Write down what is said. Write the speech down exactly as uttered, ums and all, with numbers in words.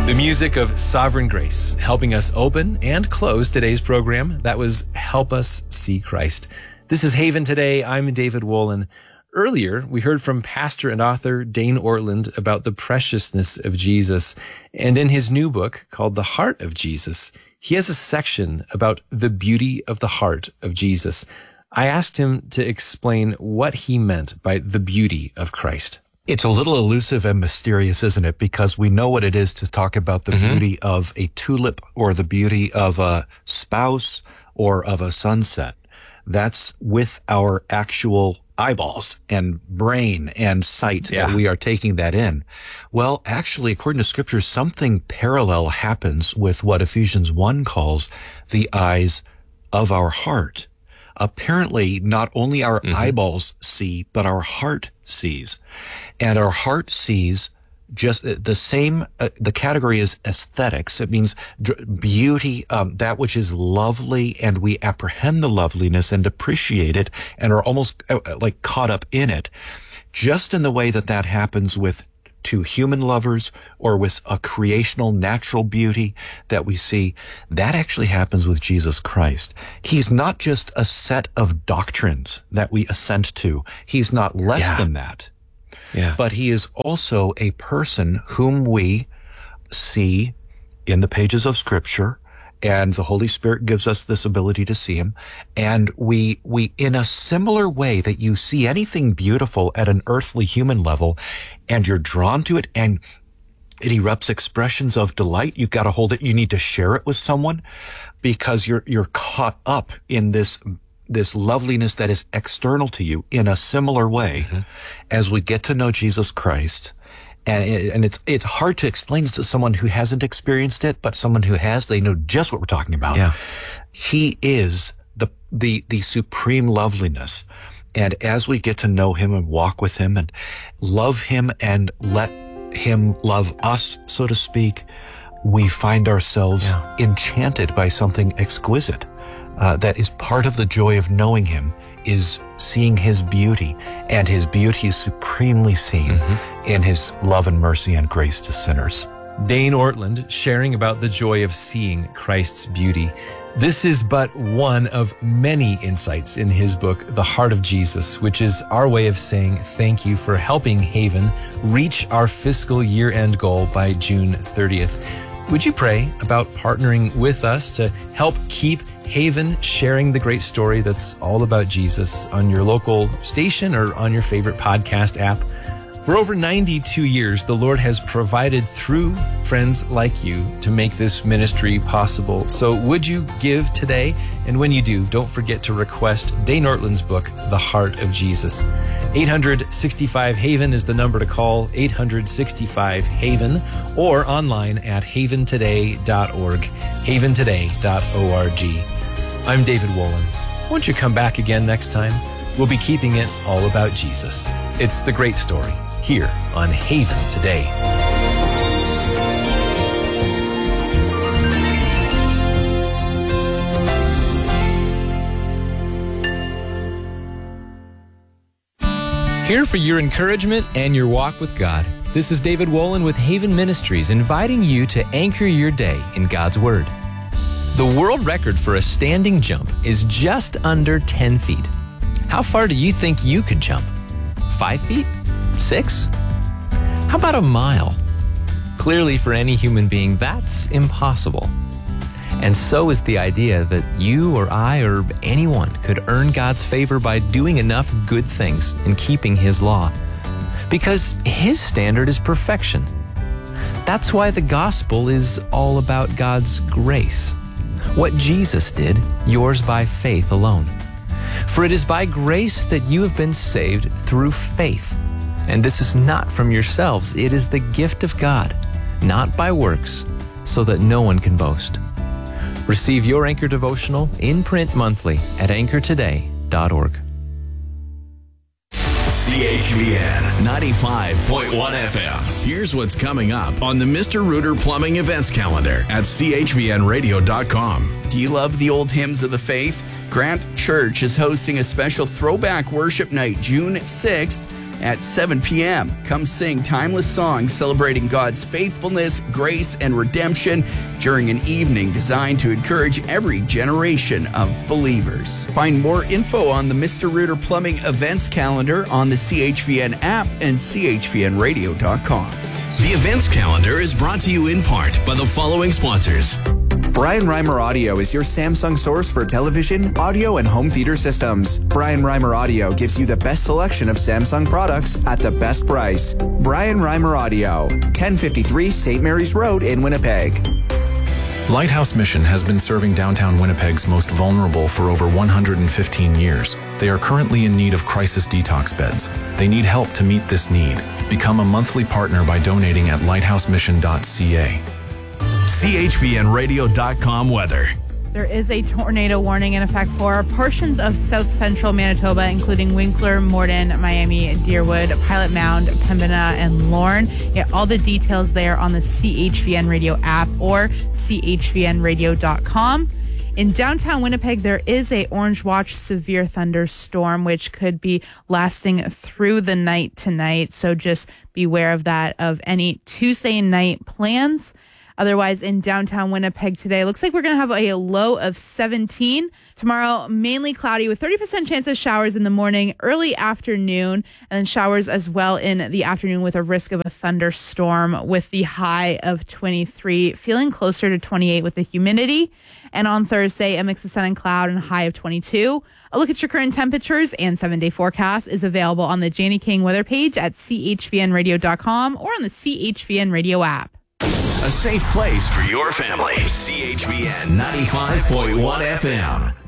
The music of Sovereign Grace, helping us open and close today's program. That was Help Us See Christ. This is Haven Today. I'm David Wolin. Earlier, we heard from pastor and author Dane Ortlund about the preciousness of Jesus. And in his new book called The Heart of Jesus, he has a section about the beauty of the heart of Jesus. I asked him to explain what he meant by the beauty of Christ. It's a little elusive and mysterious, isn't it? Because we know what it is to talk about the mm-hmm. beauty of a tulip or the beauty of a spouse or of a sunset. That's with our actual eyeballs and brain and sight yeah. that we are taking that in. Well, actually, according to Scripture, something parallel happens with what Ephesians one calls the eyes of our heart. Apparently, not only our mm-hmm. eyeballs see, but our heart sees. And our heart sees just the same, uh, the category is aesthetics. It means beauty, um, that which is lovely, and we apprehend the loveliness and appreciate it and are almost uh, like caught up in it. Just in the way that that happens with to human lovers or with a creational natural beauty that we see, that actually happens with Jesus Christ. He's not just a set of doctrines that we assent to. He's not less yeah. than that. Yeah. But he is also a person whom we see in the pages of Scripture, and the Holy Spirit gives us this ability to see him. And we, we, in a similar way that you see anything beautiful at an earthly human level, and you're drawn to it, and it erupts expressions of delight. You've got to hold it. You need to share it with someone because you're, you're caught up in this, this loveliness that is external to you. In a similar way, mm-hmm. as we get to know Jesus Christ, And, it, and it's it's hard to explain to someone who hasn't experienced it, but someone who has, they know just what we're talking about. Yeah. He is the the the supreme loveliness. And as we get to know him and walk with him and love him and let him love us, so to speak, we find ourselves yeah. enchanted by something exquisite uh, that is part of the joy of knowing him, is seeing his beauty, and his beauty is supremely seen mm-hmm. in his love and mercy and grace to sinners. Dane Ortlund sharing about the joy of seeing Christ's beauty. This is but one of many insights in his book, The Heart of Jesus, which is our way of saying thank you for helping Haven reach our fiscal year-end goal by June thirtieth. Would you pray about partnering with us to help keep Haven sharing the great story that's all about Jesus on your local station or on your favorite podcast app? For over ninety-two years, the Lord has provided through friends like you to make this ministry possible. So would you give today? And when you do, don't forget to request Dane Ortlund's book, The Heart of Jesus. eight hundred sixty-five Haven is the number to call, eight hundred sixty-five Haven, or online at haven today dot org, haven today dot org. I'm David Wolin. Won't you come back again next time? We'll be keeping it all about Jesus. It's the great story here on Haven Today. Here for your encouragement and your walk with God. This is David Wolin with Haven Ministries, inviting you to anchor your day in God's Word. The world record for a standing jump is just under ten feet. How far do you think you could jump? Five feet? Six? How about a mile? Clearly, for any human being, that's impossible. And so is the idea that you or I or anyone could earn God's favor by doing enough good things and keeping His law. Because His standard is perfection. That's why the gospel is all about God's grace. What Jesus did, yours by faith alone. For it is by grace that you have been saved through faith. And this is not from yourselves. It is the gift of God, not by works, so that no one can boast. Receive your Anchor devotional in print monthly at anchor today dot org. C H V N ninety-five point one F M. Here's what's coming up on the Mister Rooter Plumbing events calendar at c h v n radio dot com. Do you love the old hymns of the faith? Grant Church is hosting a special throwback worship night June sixth at seven p.m. Come sing timeless songs celebrating God's faithfulness, grace, and redemption during an evening designed to encourage every generation of believers. Find more info on the Mister Rooter Plumbing events calendar on the C H V N app and C H V N radio dot com. The events calendar is brought to you in part by the following sponsors. Brian Reimer Audio is your Samsung source for television, audio, and home theater systems. Brian Reimer Audio gives you the best selection of Samsung products at the best price. Brian Reimer Audio, ten fifty-three Saint Mary's Road in Winnipeg. Lighthouse Mission has been serving downtown Winnipeg's most vulnerable for over one hundred fifteen years. They are currently in need of crisis detox beds. They need help to meet this need. Become a monthly partner by donating at lighthouse mission dot c a. C H V N radio dot com weather. There is a tornado warning in effect for portions of south central Manitoba, including Winkler, Morden, Miami, Deerwood, Pilot Mound, Pembina, and Lorne. Get all the details there on the C H V N Radio app or C H V N radio dot com. In downtown Winnipeg, there is a orange watch severe thunderstorm, which could be lasting through the night tonight. So just beware of that, of any Tuesday night plans. Otherwise, in downtown Winnipeg today, looks like we're going to have a low of seventeen. Tomorrow, mainly cloudy with thirty percent chance of showers in the morning, early afternoon, and then showers as well in the afternoon with a risk of a thunderstorm with the high of twenty-three, feeling closer to twenty-eight with the humidity. And on Thursday, a mix of sun and cloud and a high of twenty-two. A look at your current temperatures and seven-day forecast is available on the Janie King weather page at C H V N radio dot com or on the C H V N Radio app. A safe place for your family. C H V N ninety-five point one F M.